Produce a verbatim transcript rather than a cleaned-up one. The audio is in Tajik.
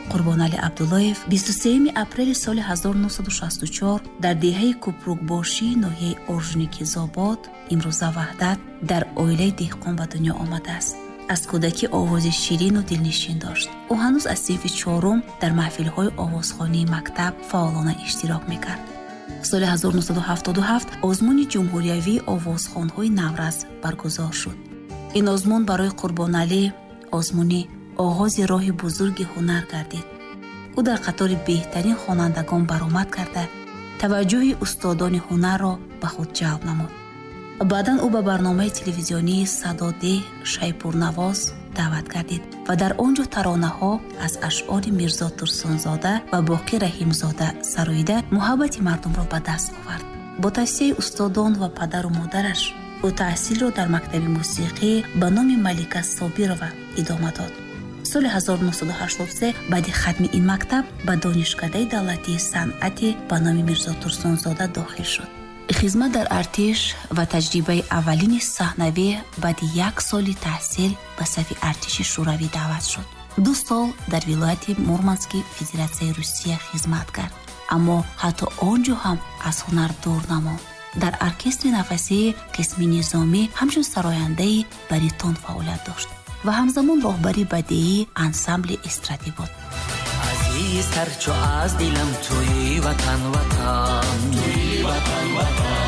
Қурбонали Абдуллоев бисту сеюми апрели соли ҳазору нуҳсаду шасту чор дар деҳаи Купрукбошии ноҳияи Оржуникизобод, имрӯза Ваҳдат, дар оилаи деҳқон ба дунё омадааст. аз кӯдакӣ овози ширину дилнишин дошт. ӯ ҳанӯз аз синфи чорум дар маҳфилҳои овозхонии мактаб фаъолона иштирок мекард. соли ҳазору нуҳсаду ҳафтоду ҳафт озмуни ҷумҳуриявии овозхонҳои Навраз баргузор шуд. ин озмун барои Қурбоналӣ озмуни оғози роҳи бузурги ҳунар гардид. ӯ дар қатори беҳтарин хонандагон баромад карда, таваҷҷӯҳи устодони ҳунарро ба худ ҷалб намуд. баъдан ӯ ба барномаи телевизионии Садодеҳ Шайпурнавоз даъват гардид ва дар он ҷо таронаҳо аз ашъори Мирзо Турсунзода ва Боқӣ Раҳимзода сароида муҳаббати мардумро ба даст овард. бо тавсияи устодон ва падару модараш ӯ таҳсилро дар мактаби мусиқӣ ба номи Малика Собирова идома дод. соли ҳазору нуҳсаду ҳаштоду се баъди хатми ин мактаб ба донишкадаи давлатии санъати ба номи Мирзо Турсунзода дохил шуд. хизмат дар артиш ва таҷрибаи аввалини саҳнавӣ баъди як соли таҳсил ба сафи артиши шӯравӣ даъват шуд. ду сол дар вилояти Мурмански Федератсияи Русия хизмат кард, аммо ҳатто он ҷо ҳам аз ҳунар дур намонд. дар оркестри нафасии қисми низомӣ ҳамчун сарояндаи баритон фаъолият дошт ва ҳамзамон роҳбари бадеии ансамбли эстрадӣ буд. азизтар чо аз дилам туи ватан ватан туи ватан ватан